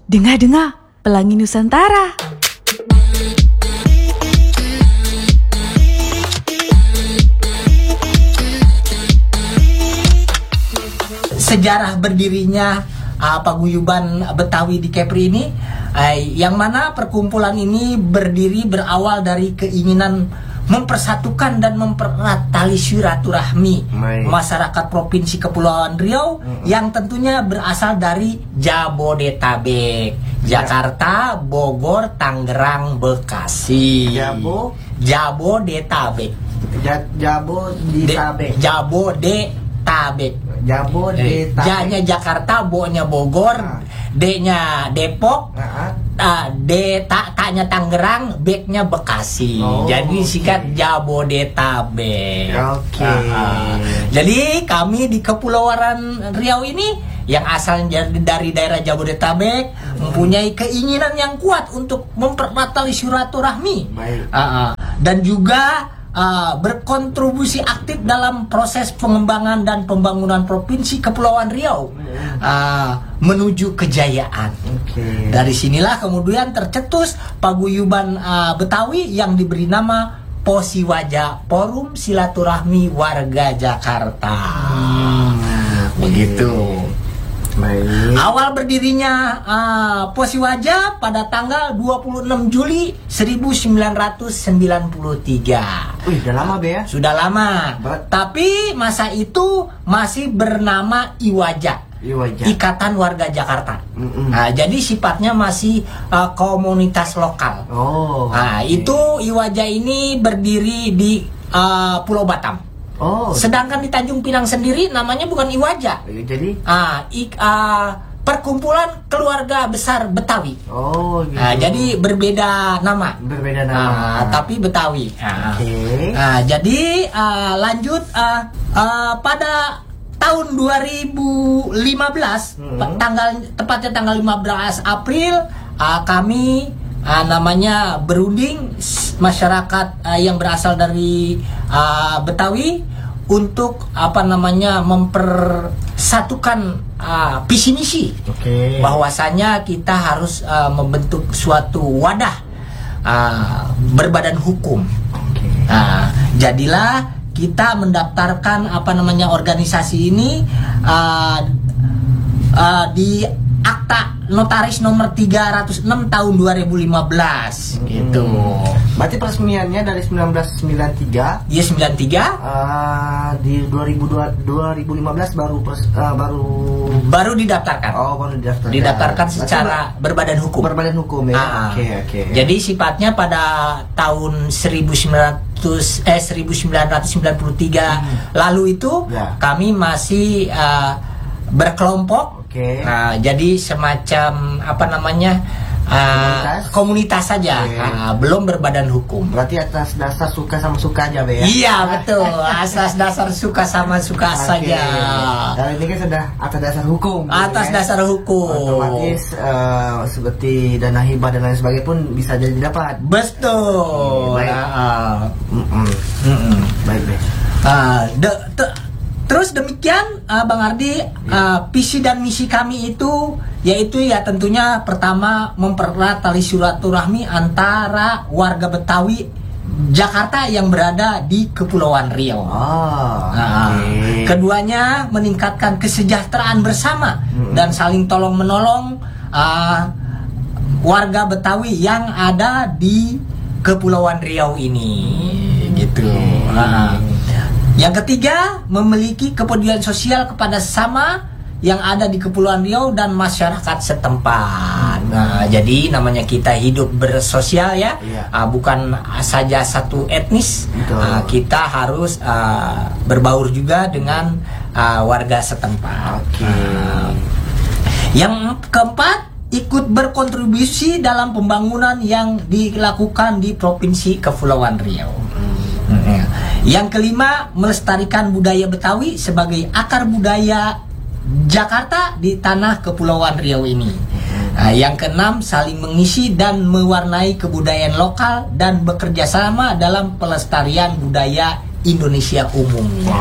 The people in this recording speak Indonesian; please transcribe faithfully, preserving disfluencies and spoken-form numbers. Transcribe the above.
Dengar-dengar, Pelangi Nusantara. Sejarah berdirinya uh, paguyuban Betawi di Kepri ini, uh, yang mana perkumpulan ini berdiri berawal dari keinginan mempersatukan dan mempererat tali silaturahmi masyarakat Provinsi Kepulauan Riau mm-hmm. yang tentunya berasal dari Jabodetabek, Jakarta, Bogor, Tangerang, Bekasi. Jabo, Jabodetabek. Ja, Jabodetabek. Jabodetabek. Jabodetabek. J-nya Jakarta, Bo-nya Bogor, nah. D-nya Depok, nah. uh, D tak taknya Tangerang, B-nya Bekasi. Oh, jadi singkat okay. Jabodetabek. Oke. Okay. Uh, jadi kami di Kepulauan Riau ini yang asalnya dari daerah Jabodetabek hmm. mempunyai keinginan yang kuat untuk mempererat tali silaturahmi. Baik. Uh, uh, dan juga Uh, berkontribusi aktif dalam proses pengembangan dan pembangunan Provinsi Kepulauan Riau uh, menuju kejayaan. Okay. Dari sinilah kemudian tercetus paguyuban uh, Betawi yang diberi nama Posiwaja, Forum Silaturahmi Warga Jakarta. Hmm. Begitu. Baik. Awal berdirinya uh, Posiwaja pada tanggal dua puluh enam Juli seribu sembilan ratus sembilan puluh tiga. Wih, udah lama be ya? Sudah lama. But... Tapi masa itu masih bernama Iwaja. Iwaja. Ikatan Warga Jakarta. Mm-mm. Nah, jadi sifatnya masih uh, komunitas lokal. Oh. Nah, okay. Itu Iwaja ini berdiri di uh, Pulau Batam. Oh. Sedangkan di Tanjung Pinang sendiri namanya bukan Iwaja. Jadi ah, ik, ah, perkumpulan keluarga besar Betawi. Oh, gitu. Ah, jadi berbeda nama. Berbeda nama. Ah, tapi Betawi. Ah, okay. ah, jadi ah, lanjut ah, ah, pada tahun dua ribu lima belas hmm. tanggal tepatnya tanggal lima belas April ah, kami ah, namanya berunding masyarakat ah, yang berasal dari ah, Betawi untuk apa namanya mempersatukan uh, visi misi, okay. bahwasanya kita harus uh, membentuk suatu wadah uh, berbadan hukum. Okay. Nah, jadilah kita mendaftarkan apa namanya organisasi ini uh, uh, di Akta Notaris nomor tiga ratus enam tahun dua ribu lima belas hmm. gitu. Berarti peresmiannya dari seribu sembilan ratus sembilan puluh tiga. Iya, sembilan puluh tiga. Uh, di dua ribu lima belas baru pers, uh, baru baru didaftarkan. Oh, baru didaftarkan. Didaftarkan secara Berarti, berbadan hukum. Berbadan hukum ya. Oke, oke. Okay, okay. Jadi sifatnya pada tahun seribu sembilan ratus eh seribu sembilan ratus sembilan puluh tiga hmm. lalu itu ya. Kami masih uh, berkelompok. Okay. Nah, jadi semacam apa namanya uh, komunitas? komunitas saja, okay. uh, belum berbadan hukum. Berarti atas dasar suka sama suka aja, be ya? Iya betul, atas dasar suka sama suka okay. saja. Dan ini kan sudah atas dasar hukum. Atas ya? dasar hukum. Otomatis uh, seperti dana hibah dan lain sebagainya pun bisa jadi dapat. Betul. Baik. Uh, mm -mm. Mm -mm. Baik, baik. Uh, de, de, Terus demikian uh, Bang Ardi, uh, visi dan misi kami itu yaitu ya tentunya pertama mempererat tali silaturahmi antara warga Betawi Jakarta yang berada di Kepulauan Riau. Oh, nah, okay. Keduanya meningkatkan kesejahteraan bersama mm-hmm. dan saling tolong menolong uh, warga Betawi yang ada di Kepulauan Riau ini, mm-hmm. gitu. Nah, yang ketiga, memiliki kepedulian sosial kepada sesama yang ada di Kepulauan Riau dan masyarakat setempat. Nah, jadi namanya kita hidup bersosial ya, iya. uh, bukan saja satu etnis. Uh, kita harus uh, berbaur juga dengan uh, warga setempat. Okay. Uh, yang keempat, ikut berkontribusi dalam pembangunan yang dilakukan di Provinsi Kepulauan Riau. Hmm. Yang kelima, melestarikan budaya Betawi sebagai akar budaya Jakarta di tanah Kepulauan Riau ini. Nah, yang keenam, saling mengisi dan mewarnai kebudayaan lokal dan bekerja sama dalam pelestarian budaya Indonesia umumnya.